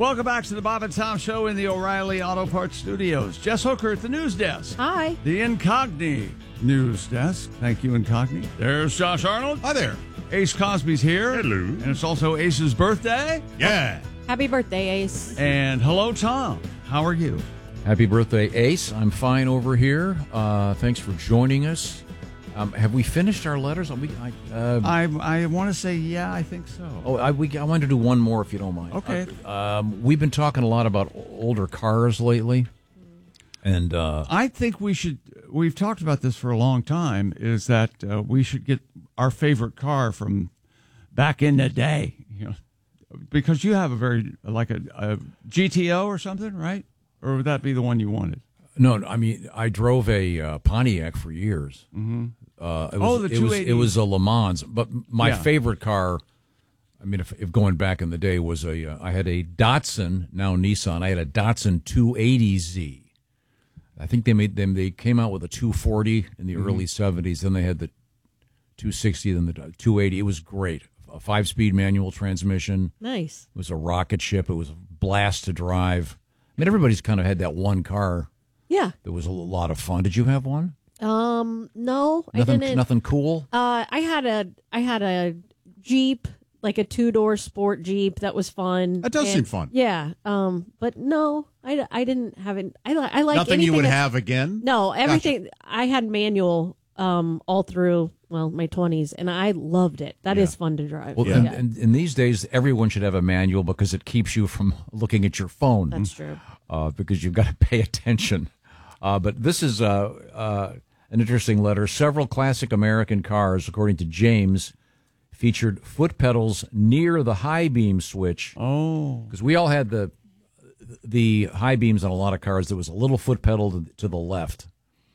Welcome back to the Bob and Tom Show in the O'Reilly Auto Parts Studios. Jess Hooker at the news desk. Hi. The Incogni news desk. Thank you, Incogni. There's Josh Arnold. Hi there. Ace Cosby's here. Hello. And it's also Ace's birthday. Yeah. Happy birthday, Ace. And hello, Tom. How are you? Happy birthday, Ace. I'm fine over here. Thanks for joining us. Have we finished our letters? I want to say, yeah, I think so. Oh, I wanted to do one more if you don't mind. Okay. We've been talking a lot about older cars lately. And I think we've talked about this for a long time, is that we should get our favorite car from back in the day, because you have a GTO or something, right? Or would that be the one you wanted? no, I mean, I drove a Pontiac for years. Mm-hmm. The 280. It was a Le Mans, but my favorite car, I mean, if going back in the day, was I had a Datsun, now Nissan. I had a Datsun 280Z. I think they came out with a 240 in the early 70s. Then they had the 260, then the 280. It was great. A 5-speed manual transmission. Nice. It was a rocket ship. It was a blast to drive. I mean, everybody's kind of had that one car. Yeah. That was a lot of fun. Did you have one? No, I Nothing, didn't. nothing cool. I had a Jeep, like a 2-door sport Jeep. That was fun. That does seem fun. Yeah. But no, I didn't have it. I like nothing you would have again. No, everything. Gotcha. I had manual all through my 20s, and I loved it. That is fun to drive. Well, and these days, everyone should have a manual because it keeps you from looking at your phone. That's true. Because you've got to pay attention. But this is an interesting letter. Several classic American cars, according to James, featured foot pedals near the high beam switch. Oh. Because we all had the high beams on a lot of cars. There was a little foot pedal to the left.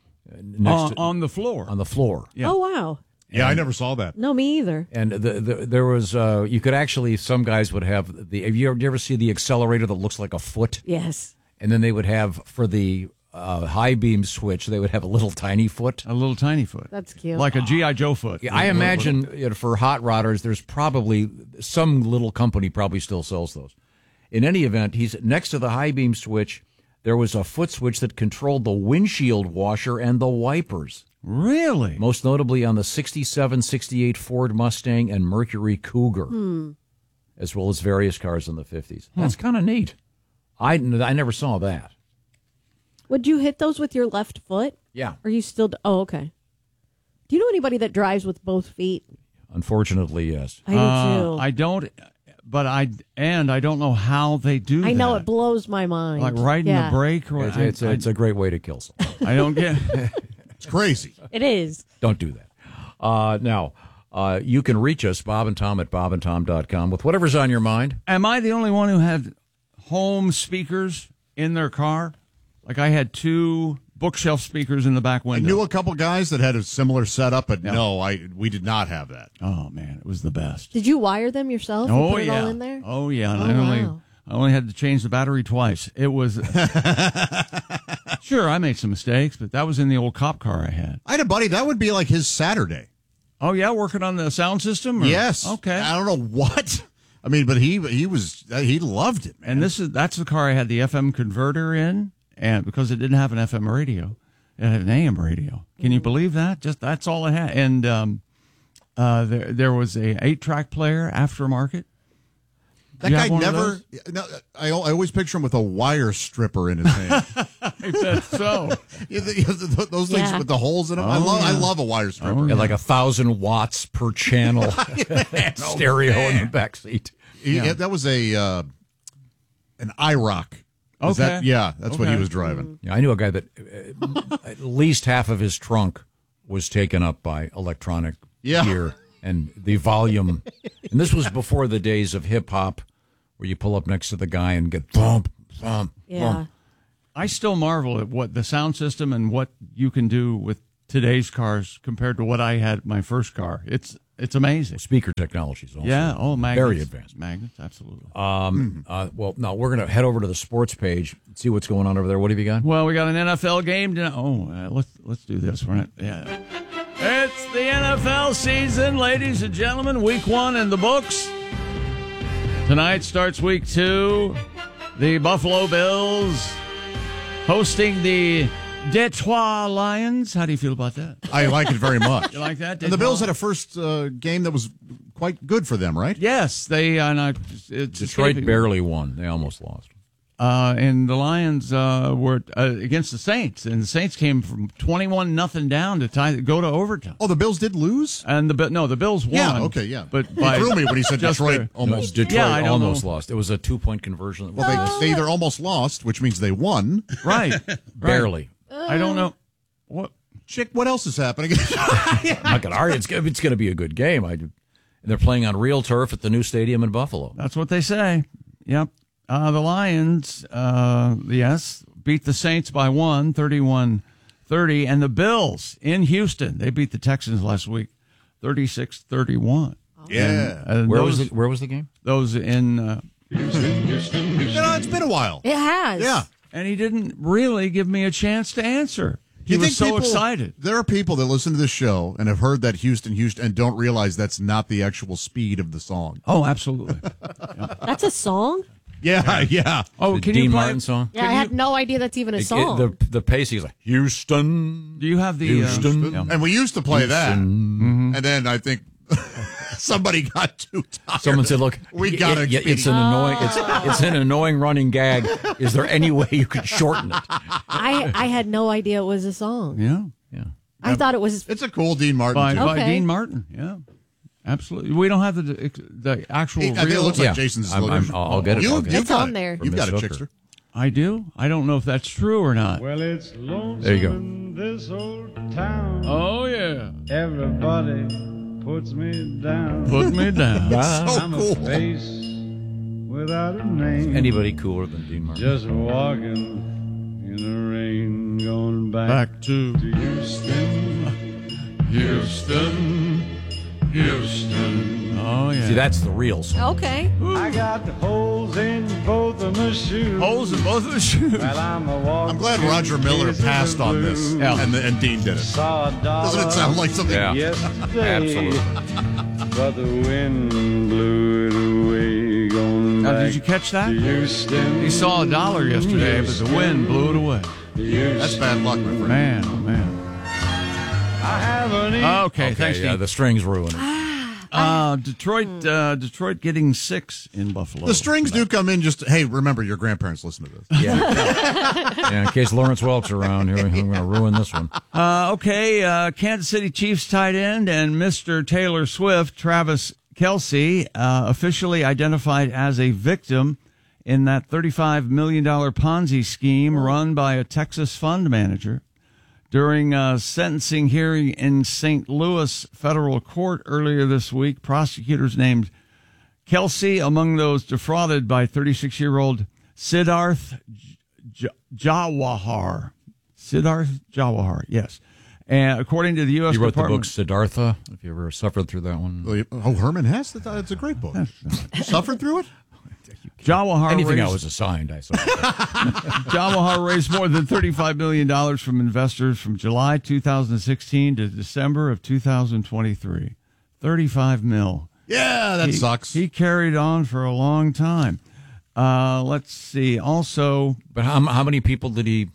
On the floor. On the floor. Yeah. Oh, wow. Yeah, I never saw that. No, me either. And there was, you could actually, some guys would have have you ever see the accelerator that looks like a foot? Yes. And then they would have, for the high beam switch, they would have a little tiny foot. A little tiny foot. That's cute. Like a G.I. Joe foot. Yeah, I imagine for hot rodders, there's probably some little company probably still sells those. In any event, he's next to the high beam switch. There was a foot switch that controlled the windshield washer and the wipers. Really? Most notably on the 67, 68 Ford Mustang and Mercury Cougar, as well as various cars in the 50s. That's kind of neat. I never saw that. Would you hit those with your left foot? Yeah. Or you still... Oh, okay. Do you know anybody that drives with both feet? Unfortunately, yes. I do, too. I don't... But I don't know how they do that. I know, it blows my mind. Like riding the brake? Or It's a great way to kill someone. I don't get It's crazy. It is. Don't do that. Now, you can reach us, Bob and Tom at bobandtom.com, with whatever's on your mind. Am I the only one who had home speakers in their car? Like I had 2 bookshelf speakers in the back I window. knew a couple guys that had a similar setup, but we did not have that. Oh, man, it was the best. Did you wire them yourself? Oh, and put yeah. it all in there? Oh, yeah. And Oh, I only had to change the battery twice. It was... Sure, I made some mistakes, but that was in the old cop car I had. I had a buddy, that would be like his Saturday. Oh, yeah, working on the sound system? Or? Yes. Okay. I don't know what. I mean, but he loved it, man. And that's the car I had the FM converter in, and because it didn't have an FM radio, it had an AM radio. Can you believe that? Just that's all it had. And there was a 8-track player, aftermarket. That guy never. No, I always picture him with a wire stripper in his hand. I bet so. Those things with the holes in them. I love a wire stripper. Yeah, like 1,000 watts per channel stereo in the back seat. That was an IROC. Okay. That's what he was driving. Yeah, I knew a guy that at least half of his trunk was taken up by electronic gear and the volume. And this was before the days of hip hop, where you pull up next to the guy and get thump, thump, thump. I still marvel at what the sound system and what you can do with today's cars compared to what I had my first car. It's amazing. Speaker technologies also. Yeah, magnets. Very advanced. Magnets, absolutely. Well, now we're going to head over to the sports page, see what's going on over there. What have you got? Well, we got an NFL game. Let's do this. Yeah. It's the NFL season, ladies and gentlemen. Week 1 in the books. Tonight starts week 2. The Buffalo Bills hosting the Detroit Lions. How do you feel about that? I like it very much. You like that? And the Bills had a first game that was quite good for them, right? Yes, they. Detroit barely won. They almost lost. And the Lions were against the Saints, and the Saints came from 21-0 down to go to overtime. Oh, the Bills did lose? And the Bills won. Yeah, okay, yeah. But he threw me when he said Detroit almost. Detroit almost lost. It was a 2-point conversion. Well, they either almost lost, which means they won. Right. Barely. I don't know. What? Chick, what else is happening? I'm not gonna argue. It's going to be a good game. And they're playing on real turf at the new stadium in Buffalo. That's what they say. Yep. The Lions, yes, beat the Saints by 31-30. And the Bills in Houston, they beat the Texans last week, 36-31. Yeah. And where was the game? Those in Houston. It's been a while. It has. Yeah. And he didn't really give me a chance to answer. He was so excited. There are people that listen to this show and have heard that Houston, and don't realize that's not the actual speed of the song. Oh, absolutely. That's a song? Yeah. Oh, The can Dean you play Martin song? Yeah, I had no idea that's even a song. The pace, he's like, Houston. Do you have the Houston? And we used to play that. Mm-hmm. And then I think somebody got too tired. Someone said, "Look, we got it. It's an annoying. It's an annoying running gag. Is there any way you could shorten it?" I had no idea it was a song. Yeah. I thought it was. It's a cool Dean Martin. By Okay. Dean Martin, yeah. Absolutely. We don't have the actual I think it real. looks like Jason's. I'll get it. It's on there. You've got it, From the Chickster. I do. I don't know if that's true or not. Well, it's lonesome There you go. in this old town. Oh yeah. Everybody puts me down. Put me down. So I'm cool. a face without a name. Anybody cooler than Dean Martin? Just walking in the rain, going back to to Houston. Houston. Oh yeah. See, that's the real song. Okay. I got the holes in both of my shoes. Holes in both of the shoes. Well, I'm glad Roger Miller passed on this, and Dean did it. Saw a dollar Doesn't it sound like something? Yeah. yesterday. Absolutely. But the wind blew it away. Going Now, back did you catch that? to Houston. He saw $1 yesterday, but the wind blew it away. That's bad luck, my friend. Man, oh man. I haven't eaten. Okay, thanks, Yeah, Steve. the strings ruin it. Detroit getting 6 in Buffalo. The strings do come in just, hey, remember, your grandparents listen to this. Yeah, in case Lawrence Welk's around here, I'm going to ruin this one. Kansas City Chiefs tight end and Mr. Taylor Swift, Travis Kelce, officially identified as a victim in that $35 million Ponzi scheme run by a Texas fund manager. During a sentencing hearing in St. Louis federal court earlier this week, prosecutors named Kelce among those defrauded by 36-year-old Siddharth Jawahar. Siddharth Jawahar, yes. And according to the U.S. You wrote the book Department... Siddhartha, if you ever suffered through that one. Oh, Herman Hesse? That's a great book. You suffered through it? Jawahar Anything raised, I was assigned, I saw. Jawahar raised more than $35 million from investors from July 2016 to December of 2023. $35 million. Yeah, that sucks. He carried on for a long time. Let's see. Also, But how many people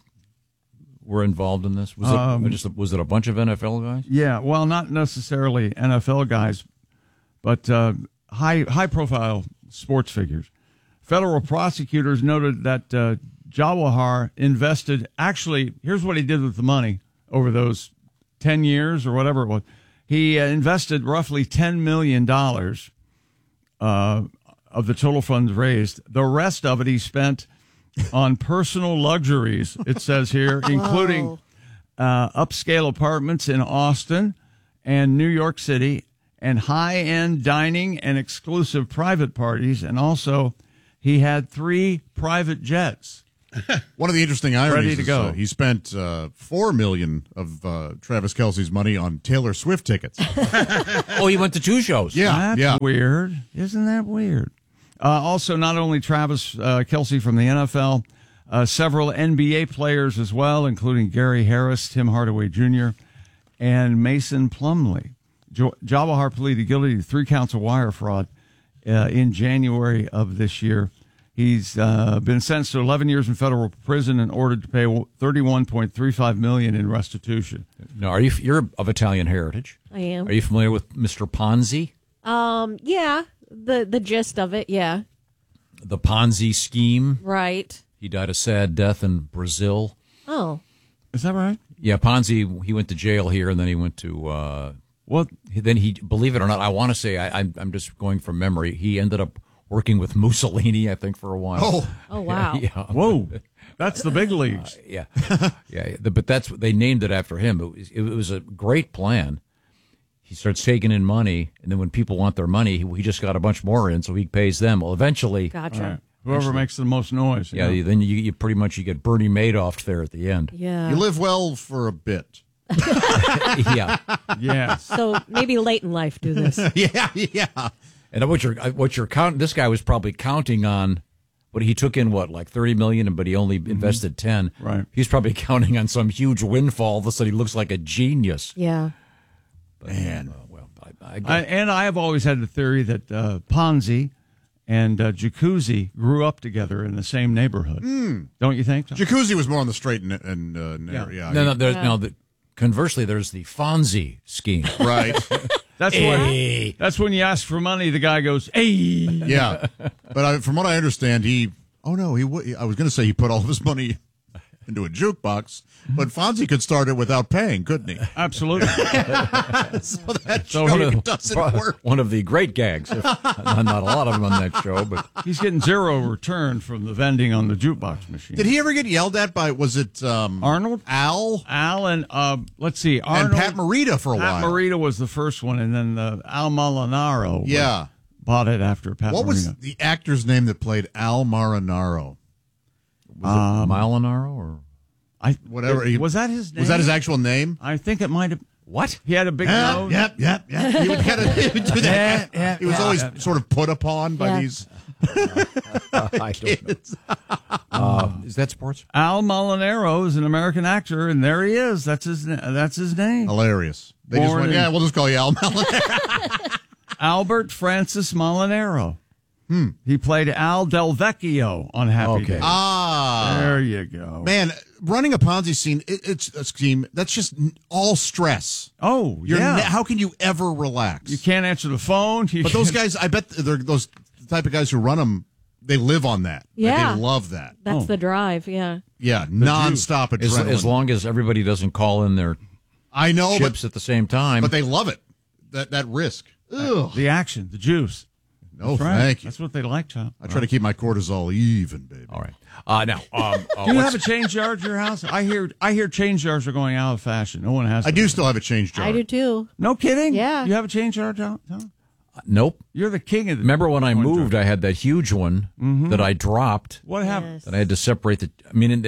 were involved in this? Was it a bunch of NFL guys? yeah, well, not necessarily NFL guys, but high profile sports figures. Federal prosecutors noted that Jawahar invested. Actually, here's what he did with the money over those 10 years or whatever it was. He invested roughly $10 million of the total funds raised. The rest of it he spent on personal luxuries, it says here, including upscale apartments in Austin and New York City, and high-end dining and exclusive private parties. And also, he had 3 private jets. One of the interesting ironies Ready to is go. He spent $4 million of Travis Kelce's money on Taylor Swift tickets. Oh, he went to 2 shows. Yeah, That's weird. Isn't that weird? Also, not only Travis Kelce from the NFL, several NBA players as well, including Gary Harris, Tim Hardaway Jr., and Mason Plumlee. Jawahar pleaded guilty to 3 counts of wire fraud in January of this year. He's been sentenced to 11 years in federal prison and ordered to pay $31.35 million in restitution. Now, you're of Italian heritage? I am. Are you familiar with Mr. Ponzi? Yeah, the gist of it, yeah. The Ponzi scheme. Right. He died a sad death in Brazil. Oh. Is that right? Yeah, Ponzi, he went to jail here, and then he went to... Then he, believe it or not, I want to say, I'm just going from memory, he ended up working with Mussolini, I think, for a while. Oh, wow. Yeah. Whoa. That's the big leagues. Yeah. But they named it after him. It was a great plan. He starts taking in money, and then when people want their money, he just got a bunch more in, so he pays them. Well, eventually... Gotcha. Right. Whoever makes the most noise. Yeah, you know? then you pretty much you get Bernie Madoff there at the end. Yeah. You live well for a bit. Yeah. Yes. So maybe late in life do this. Yeah. And what you're counting, this guy was probably counting on, but he took in like 30 million, but he only invested 10. Right. He's probably counting on some huge windfall. All of a sudden, he looks like a genius. Yeah. But, Man. I have always had the theory that Ponzi and Jacuzzi grew up together in the same neighborhood. Don't you think? Jacuzzi was more on the straight and narrow. Yeah. No. Conversely, there's the Fonzie scheme. Right. That's when you ask for money, the guy goes, "Hey." Yeah. But from what I understand, I was going to say he put all of his money into a jukebox, but Fonzie could start it without paying, couldn't he? Absolutely. So that joke doesn't work. One of the great gags. Not a lot of them on that show, but He's getting zero return from the vending on the jukebox machine. Did he ever get yelled at by, was it Arnold? Al? Al and, let's see, Arnold. And Pat Morita for a while. Pat Morita was the first one, and then Al Molinaro bought it after Pat Morita. What was the actor's name that played Al Marinaro? was it Molinaro or whatever? Was that his name? Was that his actual name? I think it might have. what? He had a big nose. Yep. He would do that. He was always sort of put upon by these. I don't know. Is that sports? Al Molinaro is an American actor, and there he is. That's his name. Hilarious. They just went, we'll just call you Al Malinaro. Albert Francis Molinaro. He played Al Del Vecchio on Happy Days. There you go. Man, running a Ponzi it's a scheme. That's just all stress. Oh, yeah. How can you ever relax? You can't answer the phone. But those guys, I bet they're those type of guys who run them. They live on that. Yeah. They love that. That's the drive, yeah. Yeah, nonstop adrenaline. As long as everybody doesn't call in their chips at the same time. But they love it. That risk. Ugh. The action, the juice. No, That's right. thank you. That's what they like, Tom. I try to keep my cortisol even, baby. All right. Now, do you have a change jar at your house? I hear change jars are going out of fashion. No one has. I do still have a change jar. I do too. No kidding. Yeah. You have a change jar, Tom? nope. You're the king of the. Remember when I moved, I had that huge one that I dropped. What happened? That I had to separate the. I mean,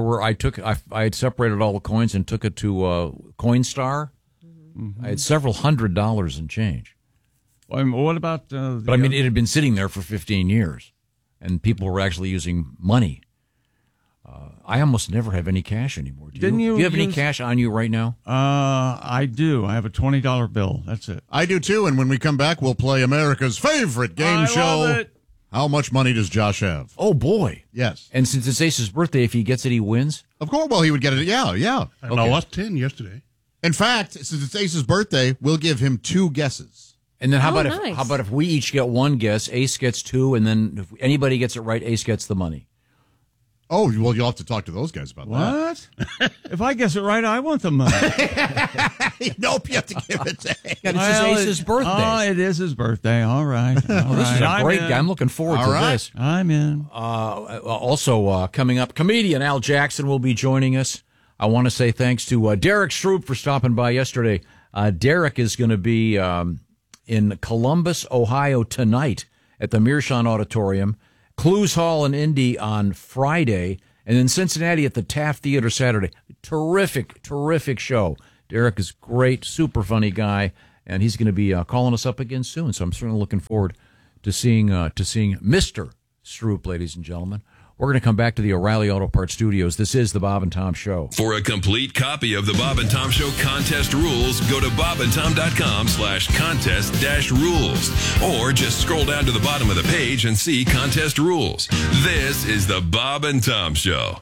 I had separated all the coins and took it to Coinstar. I had several $100s in change. What about? But I mean, it had been sitting there for 15 years, and people were actually using money. I almost never have any cash anymore. Do you have any cash on you right now? I do. I have a $20 bill. That's it. I do too. And when we come back, we'll play America's favorite game show. Love it. How much money does Josh have? Oh boy! Yes. And since it's Ace's birthday, if he gets it, he wins. Of course. Well, he would get it. Yeah. I lost 10 yesterday. In fact, since it's Ace's birthday, we'll give him 2 guesses. And then how nice. about if we each get 1 guess, Ace gets 2, and then if anybody gets it right, Ace gets the money. Oh, well, you'll have to talk to those guys about What? If I guess it right, I want the money. that. Nope, you have to give it to him. Yeah, this is Ace's birthday. Oh, it is his birthday. All right. This is a great guy. I'm looking forward to this. I'm in. Also, coming up, comedian Al Jackson will be joining us. I want to say thanks to Derek Stroop for stopping by yesterday. Derek is going to be in Columbus, Ohio tonight at the Meerschaum Auditorium, Clues Hall in Indy on Friday, and then Cincinnati at the Taft Theater Saturday. Terrific show. Derek is great, super funny guy, and he's going to be calling us up again soon. So I'm certainly looking forward to seeing Mr. Stroop, ladies and gentlemen. We're going to come back to the O'Reilly Auto Parts Studios. This is the Bob and Tom Show. For a complete copy of the Bob and Tom Show contest rules, go to bobandtom.com/contest-rules. Or just scroll down to the bottom of the page and see contest rules. This is the Bob and Tom Show.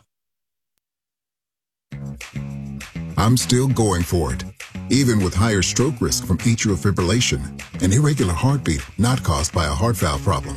I'm still going for it, even with higher stroke risk from atrial fibrillation, an irregular heartbeat not caused by a heart valve problem.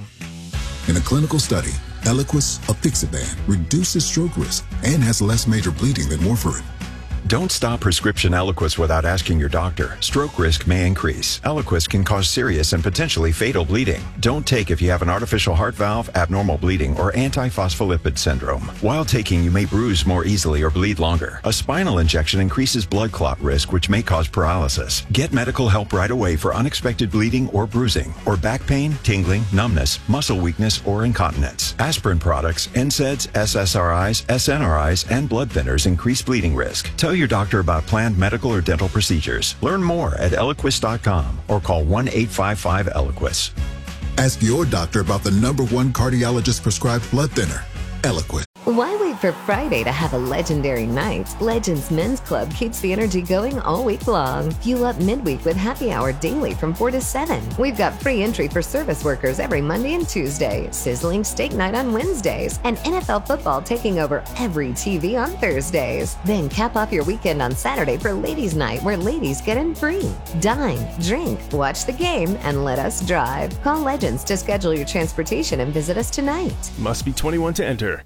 In a clinical study, Eliquis apixaban reduces stroke risk and has less major bleeding than warfarin. Don't stop prescription Eliquis without asking your doctor. Stroke risk may increase. Eliquis can cause serious and potentially fatal bleeding. Don't take if you have an artificial heart valve, abnormal bleeding, or antiphospholipid syndrome. While taking, you may bruise more easily or bleed longer. A spinal injection increases blood clot risk, which may cause paralysis. Get medical help right away for unexpected bleeding or bruising, or back pain, tingling, numbness, muscle weakness, or incontinence. Aspirin products, NSAIDs, SSRIs, SNRIs, and blood thinners increase bleeding risk. Tell your doctor about planned medical or dental procedures. Learn more at Eliquis.com or call 1-855-ELIQUIS. Ask your doctor about the #1 cardiologist prescribed blood thinner, Eliquis. Why wait for Friday to have a legendary night? Legends Men's Club keeps the energy going all week long. Fuel up midweek with happy hour daily from 4 to 7. We've got free entry for service workers every Monday and Tuesday, sizzling steak night on Wednesdays, and NFL football taking over every TV on Thursdays. Then cap off your weekend on Saturday for Ladies' Night, where ladies get in free. Dine, drink, watch the game, and let us drive. Call Legends to schedule your transportation and visit us tonight. Must be 21 to enter.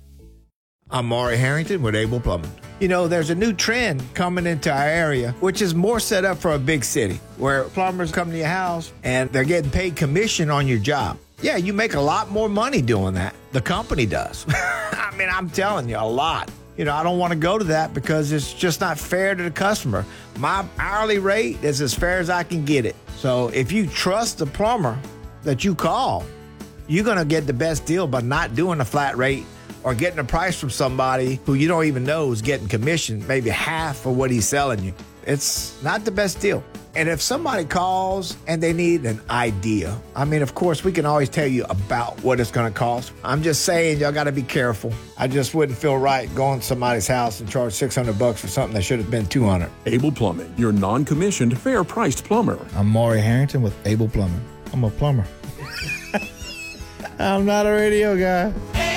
I'm Maury Harrington with Able Plumbing. You know, there's a new trend coming into our area, which is more set up for a big city, where plumbers come to your house and they're getting paid commission on your job. Yeah, you make a lot more money doing that. The company does. I mean, I'm telling you, a lot. You know, I don't want to go to that because it's just not fair to the customer. My hourly rate is as fair as I can get it. So if you trust the plumber that you call, you're going to get the best deal by not doing a flat rate or getting a price from somebody who you don't even know is getting commission, maybe half of what he's selling you. It's not the best deal. And if somebody calls and they need an idea, I mean, of course, we can always tell you about what it's going to cost. I'm just saying, y'all got to be careful. I just wouldn't feel right going to somebody's house and charge $600 for something that should have been $200. Able Plumbing, your non-commissioned, fair-priced plumber. I'm Maury Harrington with Able Plumbing. I'm a plumber. I'm not a radio guy.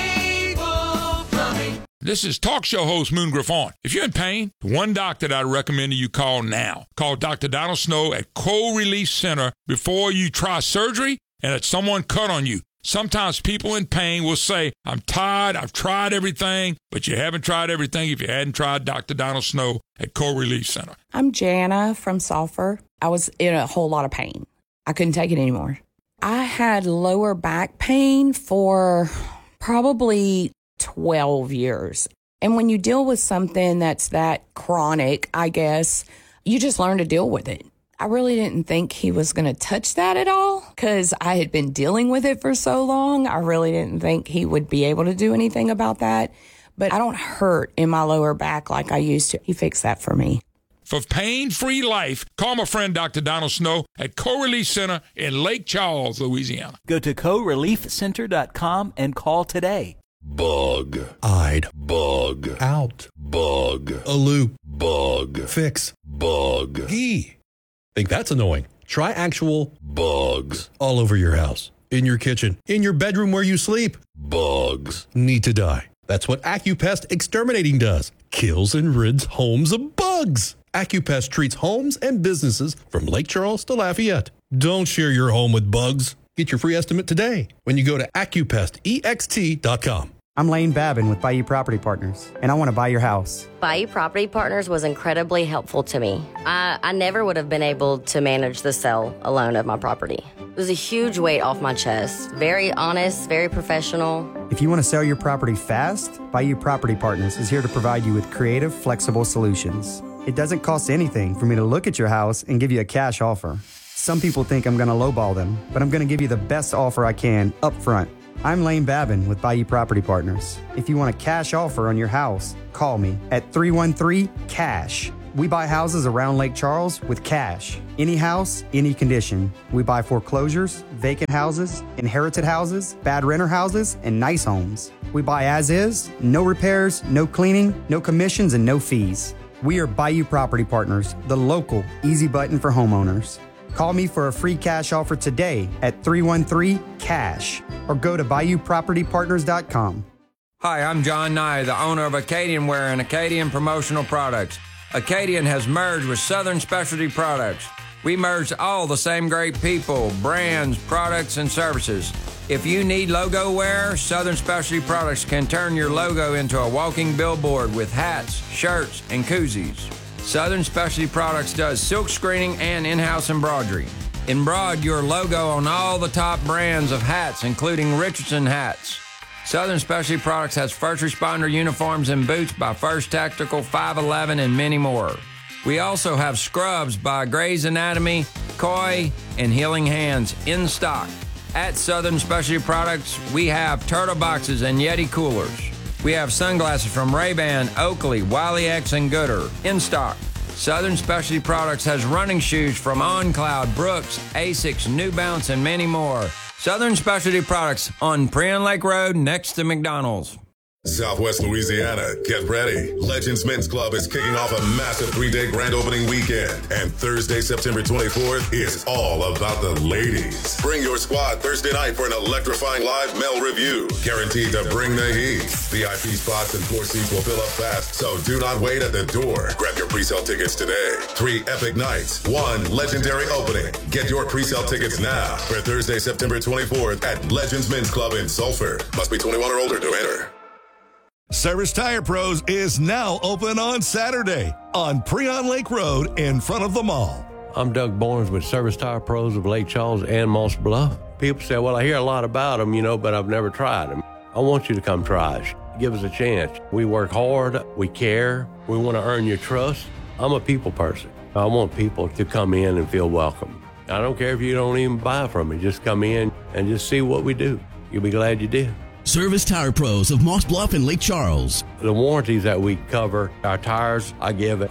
This is talk show host Moon Griffon. If you're in pain, the one doctor that I recommend you call now. Call Dr. Donald Snow at Cold Relief Center before you try surgery and that someone cut on you. Sometimes people in pain will say, I'm tired, I've tried everything, but you haven't tried everything if you hadn't tried Dr. Donald Snow at Cold Relief Center. I'm Jana from Sulphur. I was in a whole lot of pain. I couldn't take it anymore. I had lower back pain for probably 12 years. And when you deal with something that's that chronic, I guess, you just learn to deal with it. I really didn't think he was going to touch that at all because I had been dealing with it for so long. I really didn't think he would be able to do anything about that. But I don't hurt in my lower back like I used to. He fixed that for me. For pain-free life, call my friend Dr. Donald Snow at Co-Relief Center in Lake Charles, Louisiana. Go to coreliefcenter.com and call today. Bug. I'd. Bug. Out. Bug. A loop. Bug. Fix. Bug. Gee. Think that's annoying? Try actual bugs all over your house. In your kitchen. In your bedroom where you sleep. Bugs. Need to die. That's what AccuPest Exterminating does. Kills and rids homes of bugs. AccuPest treats homes and businesses from Lake Charles to Lafayette. Don't share your home with bugs. Get your free estimate today when you go to AccuPestEXT.com. I'm Lane Babin with Bayou Property Partners, and I want to buy your house. Bayou Property Partners was incredibly helpful to me. I never would have been able to manage the sale alone of my property. It was a huge weight off my chest. Very honest, very professional. If you want to sell your property fast, Bayou Property Partners is here to provide you with creative, flexible solutions. It doesn't cost anything for me to look at your house and give you a cash offer. Some people think I'm going to lowball them, but I'm going to give you the best offer I can up front. I'm Lane Babin with Bayou Property Partners. If you want a cash offer on your house, call me at 313-CASH. We buy houses around Lake Charles with cash. Any house, any condition. We buy foreclosures, vacant houses, inherited houses, bad renter houses, and nice homes. We buy as is, no repairs, no cleaning, no commissions, and no fees. We are Bayou Property Partners, the local easy button for homeowners. Call me for a free cash offer today at 313-CASH or go to BayouPropertyPartners.com. Hi, I'm John Nye, the owner of Acadian Wear and Acadian Promotional Products. Acadian has merged with Southern Specialty Products. We merged all the same great people, brands, products, and services. If you need logo wear, Southern Specialty Products can turn your logo into a walking billboard with hats, shirts, and koozies. Southern Specialty Products does silk screening and in-house embroidery. Embroider your logo on all the top brands of hats, including Richardson hats. Southern Specialty Products has first responder uniforms and boots by First Tactical, 511, and many more. We also have scrubs by Grey's Anatomy, Koi, and Healing Hands in stock. At Southern Specialty Products, we have turtle boxes and Yeti coolers. We have sunglasses from Ray-Ban, Oakley, Wiley X, and Gooder in stock. Southern Specialty Products has running shoes from On Cloud, Brooks, Asics, New Balance, and many more. Southern Specialty Products on Prion Lake Road next to McDonald's. Southwest Louisiana, get ready. Legends Men's Club is kicking off a massive 3-day grand opening weekend. And Thursday, September 24th is all about the ladies. Bring your squad Thursday night for an electrifying live male review. Guaranteed to bring the heat. VIP spots and floor seats will fill up fast, so do not wait at the door. Grab your pre-sale tickets today. 3 epic nights, 1 legendary opening. Get your pre-sale tickets now for Thursday, September 24th at Legends Men's Club in Sulphur. Must be 21 or older to enter. Service Tire Pros is now open on Saturday on Prion Lake Road in front of the mall. I'm Doug Barnes with Service Tire Pros of Lake Charles and Moss Bluff. People say, well, I hear a lot about them, but I've never tried them. I want you to come try us. Give us a chance. We work hard. We care. We want to earn your trust. I'm a people person. I want people to come in and feel welcome. I don't care if you don't even buy from me. Just come in and just see what we do. You'll be glad you did. Service Tire Pros of Moss Bluff and Lake Charles. The warranties that we cover, our tires, I give a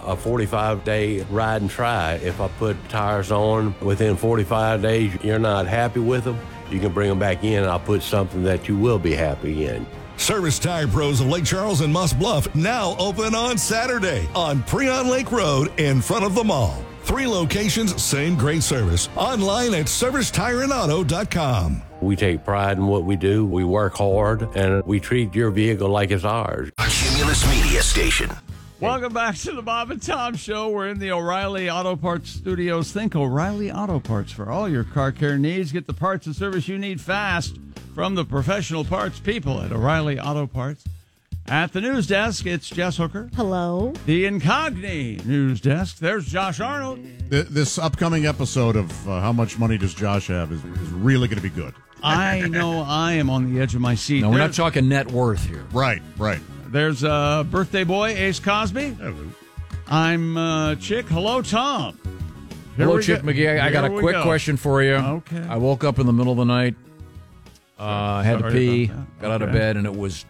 45-day ride and try. If I put tires on within 45 days, you're not happy with them, you can bring them back in and I'll put something that you will be happy in. Service Tire Pros of Lake Charles and Moss Bluff now open on Saturday on Prion Lake Road in front of the mall. 3 locations, same great service. Online at ServiceTireandAuto.com. We take pride in what we do. We work hard, and we treat your vehicle like it's ours. A Cumulus Media Station. Welcome back to the Bob and Tom Show. We're in the O'Reilly Auto Parts studios. Think O'Reilly Auto Parts for all your car care needs. Get the parts and service you need fast from the professional parts people at O'Reilly Auto Parts. At the news desk, it's Jess Hooker. Hello. The Incogni news desk. There's Josh Arnold. This upcoming episode of How Much Money Does Josh Have is really going to be good. I know I am on the edge of my seat. No, we're not talking net worth here. Right. There's birthday boy, Ace Cosby. Hello. I'm Chick. Hello, Tom. Hello, Chick McGee. I got a quick question for you. Okay. I woke up in the middle of the night, had to pee, got out of bed, and it was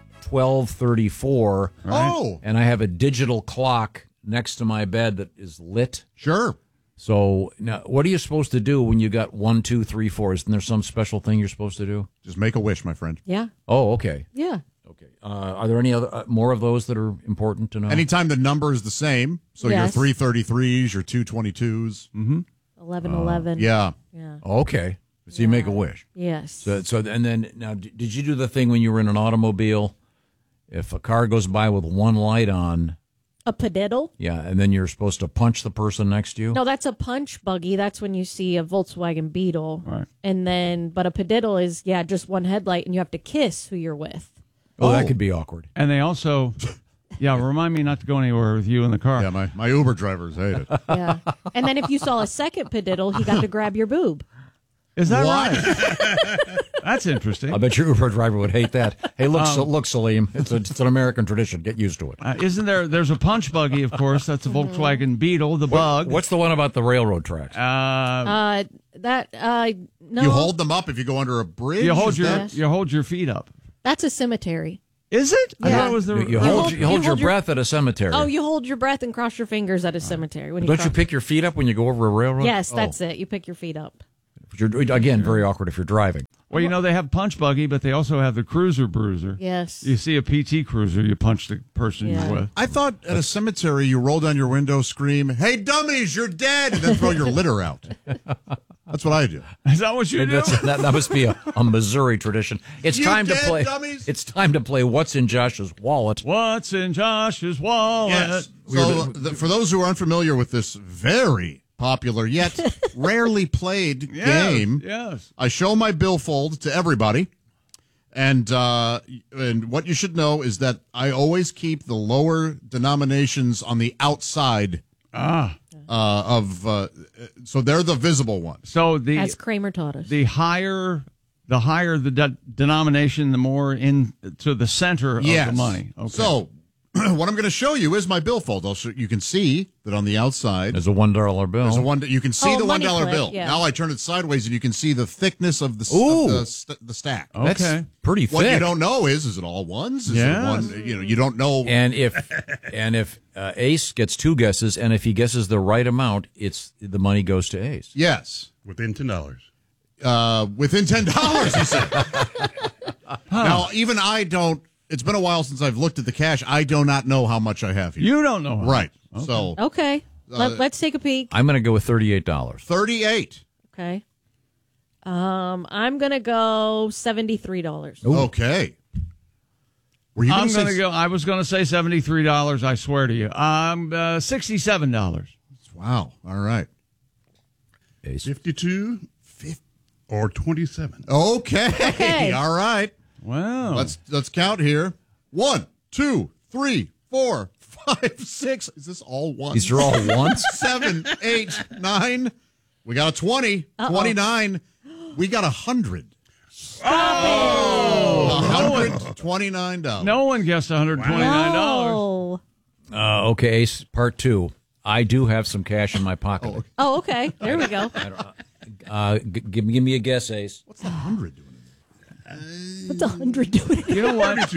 12:34. Right? Oh. And I have a digital clock next to my bed that is lit. Sure. So now, what are you supposed to do when you got 1, 2, 3, 4? Isn't there some special thing you're supposed to do? Just make a wish, my friend. Yeah. Oh, okay. Yeah. Okay. Are there any other more of those that are important to know? Anytime the number is the same, so Yes. your 333s, your 222s. Mm-hmm. 11:11. Yeah. Okay. So you make a wish. Yes. So and then now, did you do the thing when you were in an automobile? If a car goes by with one light on, A pediddle? yeah, and then you're supposed to punch the person next to you? No, that's a punch buggy. That's when you see a Volkswagen Beetle. Right. And then, but a pediddle is, just one headlight, and you have to kiss who you're with. Oh, that could be awkward. And they also, remind me not to go anywhere with you in the car. Yeah, my Uber drivers hate it. Yeah. And then if you saw a second pediddle, he got to grab your boob. Is that right? That's interesting. I bet your Uber driver would hate that. Hey, look, Salim, it's an American tradition. Get used to it. Isn't there? There's a punch buggy, of course. That's a Volkswagen Beetle, the bug. What's the one about the railroad tracks? No. You hold them up if you go under a bridge? You hold your feet up. That's a cemetery. Is it? Yeah. I thought it was the. You hold your breath at a cemetery. Oh, you hold your breath and cross your fingers at a cemetery. When Don't you pick your feet up when you go over a railroad? Yes, that's it. You pick your feet up. Again, very awkward if you're driving. Well, you know, they have punch buggy, but they also have the cruiser bruiser. Yes. You see a PT cruiser, you punch the person you're with. I thought at a cemetery you roll down your window, scream, "Hey, dummies, you're dead," and then throw your litter out. That's what I do. Is that what you do? That must be a Missouri tradition. It's You time to dead, play. dummies? It's time to play What's in Josh's Wallet. What's in Josh's wallet? Yes. So, for those who are unfamiliar with this very popular yet rarely played game, yes. I show my billfold to everybody, and what you should know is that I always keep the lower denominations on the outside. So they're the visible ones. So as Kramer taught us, the higher the denomination, the more into the center of the money. Okay. So what I'm going to show you is my billfold. You can see that on the outside there's a $1 bill. There's you can see the $1 bill. Yeah. Now I turn it sideways, and you can see the thickness of the stack. Okay, that's pretty thick. What you don't know is it all ones? Is it one? You don't know. And if Ace gets 2 guesses, and if he guesses the right amount, the money goes to Ace. Yes, within $10. Within $10, he said. Now, even I don't. It's been a while since I've looked at the cash. I do not know how much I have here. You don't know, right? Okay. So okay, let's take a peek. I'm going to go with $38. 38. Okay. I'm gonna go $73. Okay. Were you I'm going to go. I was going to say $73. I swear to you. $67. Wow. All right. 52 or 27. Okay. All right. Wow. Let's count here. 1, 2, 3, 4, 5, 6. Is this all ones? These are all ones? 7, 8, 9. We got a 20. 29. We got 100. $129. No one guessed $129. Okay, Ace, part 2. I do have some cash in my pocket. Oh, okay. There we go. Give me a guess, Ace. What's the 100 doing? What's 100 doing? You know what?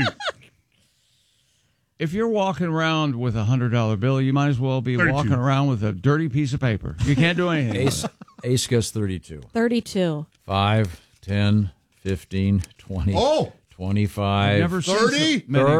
If you're walking around with a $100 bill, you might as well be 32. walking around with a dirty piece of paper. You can't do anything. Ace goes 32. 32. 5, 10, 15, 20, 25, never 30,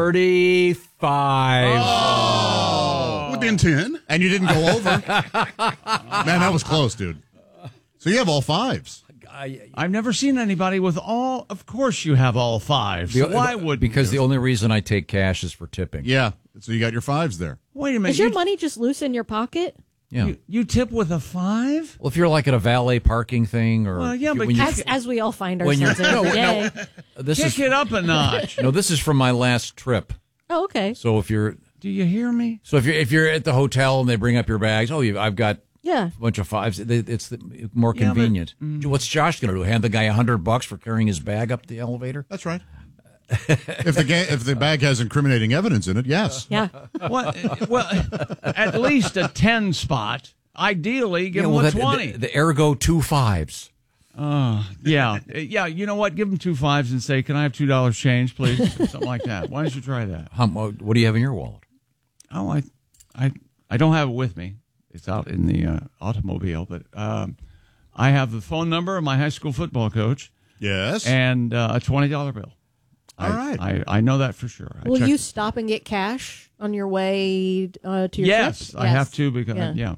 35. Oh. Within 10. And you didn't go over. Man, that was close, dude. So you have all 5s. I've never seen anybody with all. Of course, you have all 5s. Why would? Because the only reason I take cash is for tipping. Yeah. So you got your 5s there. Wait a minute. Is your money just loose in your pocket? Yeah. You tip with a 5? Well, if you're like at a valet parking thing, or As we all find ourselves in every day. Kick it up a notch. No, this is from my last trip. Oh, okay. So if you're, do you hear me? So if you're at the hotel and they bring up your bags, I've got. Yeah. A bunch of 5s. It's more convenient. What's Josh going to do? Hand the guy $100 for carrying his bag up the elevator? That's right. If the bag has incriminating evidence in it, yes. Yeah. Well, at least a 10 spot. Ideally, give them a 20. The ergo 2 5s. Yeah. You know what? Give them 2 5s and say, "Can I have $2 change, please?" Something like that. Why don't you try that? What do you have in your wallet? Oh, I don't have it with me. It's out in the automobile, but I have the phone number of my high school football coach. Yes. And a $20 bill. All right. I know that for sure. Will you stop and get cash on your way to your trip? Yes, I have to because, yeah.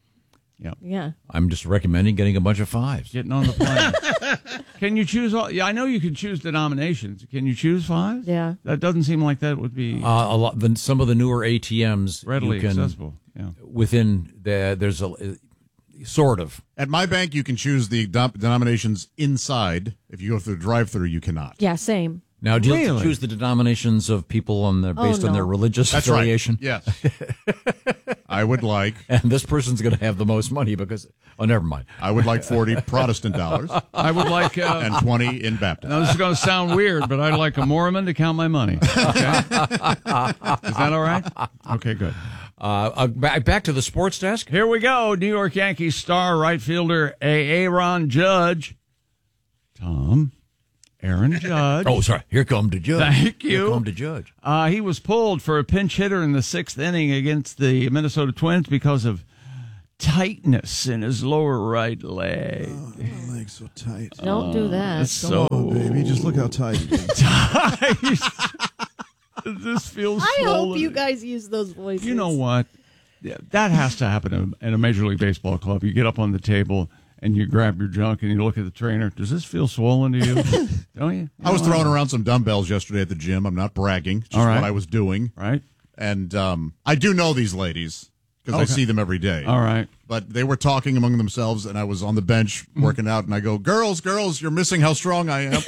I'm just recommending getting a bunch of 5s. Getting on the plane. Can you choose all? Yeah, I know you can choose denominations. Can you choose 5s? Yeah. That doesn't seem like that would be a lot. Some of the newer ATMs readily accessible. Yeah. Within there's a sort of. At my bank, you can choose the denominations inside. If you go through the drive-through, you cannot. Yeah, same. Now, do you choose the denominations of people based on their religious affiliation? Right. Yes. I would like. And this person's going to have the most money because. Oh, never mind. I would like 40 Protestant dollars. I would like. And 20 in Baptist. Now, this is going to sound weird, but I'd like a Mormon to count my money. Okay? Is that all right? Okay, good. Back to the sports desk. Here we go. New York Yankees star right fielder Aaron Judge. Aaron Judge. Oh, sorry. Here come the Judge. Thank you. Here come the Judge. He was pulled for a pinch hitter in the 6th inning against the Minnesota Twins because of tightness in his lower right leg. Oh, my leg's so tight. Don't do that. So, Come on, baby. Just look how tight it is. tight. This feels I swollen. hope you guys use those voices. You know what? Yeah, that has to happen in a Major League Baseball club. You get up on the table and you grab your junk and you look at the trainer. Does this feel swollen to you? Don't you? I was throwing around some dumbbells yesterday at the gym. I'm not bragging. It's just All right. what I was doing. Right. And I do know these ladies because I see them every day. All right. But they were talking among themselves, and I was on the bench working out, and I go, girls, you're missing how strong I am.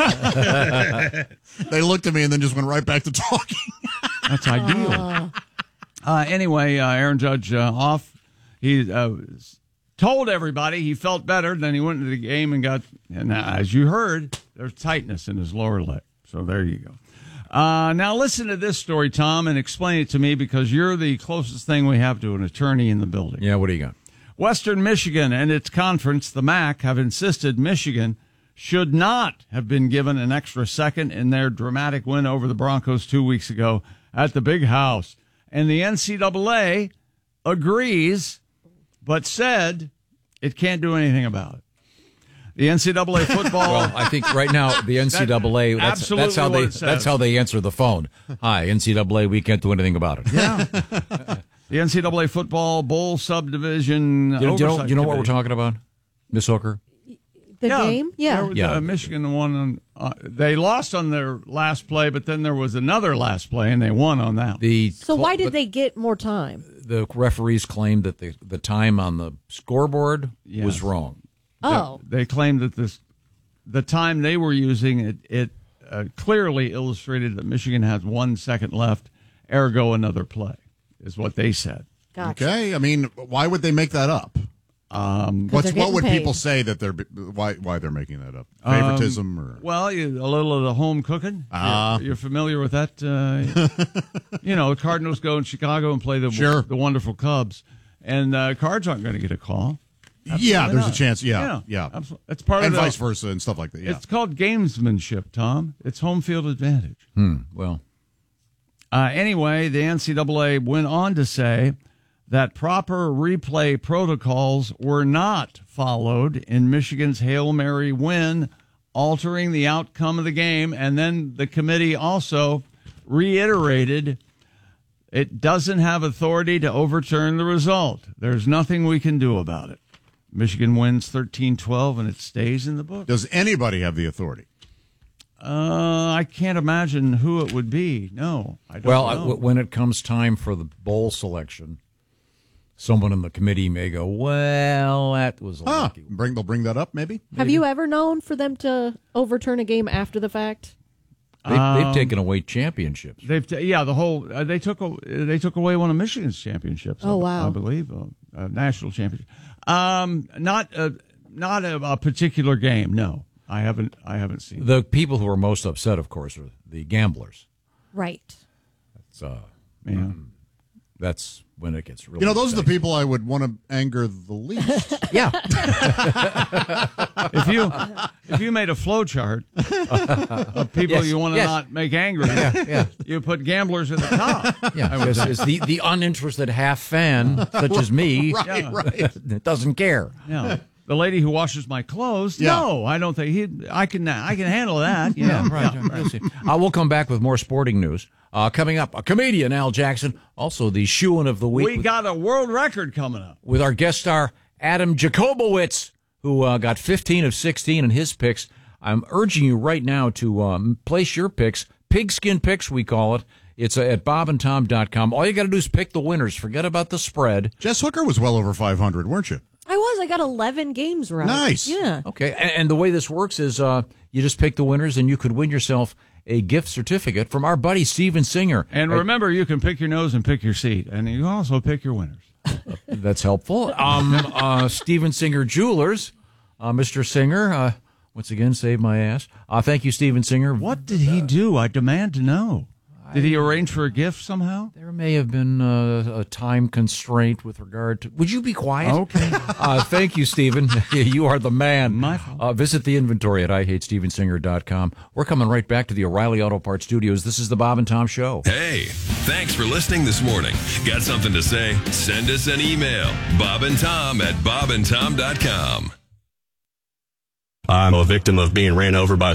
They looked at me and then just went right back to talking. That's ideal. Anyway, Aaron Judge off. He told everybody he felt better. Then he went into the game and as you heard, there's tightness in his lower leg. So there you go. Now listen to this story, Tom, and explain it to me because you're the closest thing we have to an attorney in the building. Yeah, what do you got? Western Michigan and its conference, the MAC, have insisted Michigan should not have been given an extra second in their dramatic win over the Broncos 2 weeks ago at the Big House. And the NCAA agrees, but said it can't do anything about it. The NCAA football. Well, I think right now the NCAA. That's how they answer the phone. Hi, NCAA. We can't do anything about it. Yeah. The NCAA football bowl subdivision. You know what we're talking about, Miss Hooker? The game? Yeah. Michigan won. They lost on their last play, but then there was another last play, and they won on that. So why did they get more time? The referees claimed that the time on the scoreboard was wrong. Oh. They claimed that the time they were using, it clearly illustrated that Michigan has 1 second left, ergo another play, is what they said. Gotcha. Okay, I mean, why would they make that up? What would people say that why they're making that up? Favoritism or a little of the home cooking. You're familiar with that? The Cardinals go in Chicago and play the wonderful Cubs, and Cards aren't going to get a call. Absolutely there's not. a chance. Yeah. Absolutely. It's part and of vice versa and stuff like that. Yeah. It's called gamesmanship, Tom. It's home field advantage. Well, anyway, the NCAA went on to say that proper replay protocols were not followed in Michigan's Hail Mary win, altering the outcome of the game. And then the committee also reiterated it doesn't have authority to overturn the result. There's nothing we can do about it. Michigan wins 13-12, and it stays in the book. Does anybody have the authority? I can't imagine who it would be. No, I don't know. When it comes time for the bowl selection, someone in the committee may go, well, that was a lucky one. They'll bring that up, maybe? Have you ever known for them to overturn a game after the fact? They've taken away championships. They took away one of Michigan's championships. Oh, wow. I believe a national championship. Not a particular game. No, I haven't seen. The people who are most upset, of course, are the gamblers. Right. That's when it gets really. Those are the people I would want to anger the least. Yeah. If you made a flow chart of people you want to not make angry, you put gamblers at the top. Yeah, it's the uninterested half fan, such as me, that doesn't care. Yeah. The lady who washes my clothes. Yeah. No, I don't think I can handle that. We'll come back with more sporting news. Coming up, a comedian, Al Jackson, also the shoo-in of the week. We got a world record coming up. With our guest star, Adam Jacobowitz, who got 15 of 16 in his picks. I'm urging you right now to place your picks, pigskin picks we call it. It's at bobandtom.com. All you got to do is pick the winners. Forget about the spread. Jess Hooker was well over 500, weren't you? I was. I got 11 games right. Nice. Yeah. Okay, and the way this works is you just pick the winners, and you could win yourself a gift certificate from our buddy Steven Singer. And remember, you can pick your nose and pick your seat, and you can also pick your winners. That's helpful. Steven Singer Jewelers, Mr. Singer, once again, saved my ass. Thank you, Steven Singer. What did he do? I demand to know. Did he arrange for a gift somehow? There may have been a time constraint with regard to... Would you be quiet? Okay. Thank you, Stephen. You are the man. My fault. Visit the inventory at IHateStevenSinger.com. We're coming right back to the O'Reilly Auto Parts Studios. This is the Bob and Tom Show. Hey, Thanks for listening this morning. Got something to say? Send us an email. BobandTom@bobandtom.com. I'm a victim of being ran over by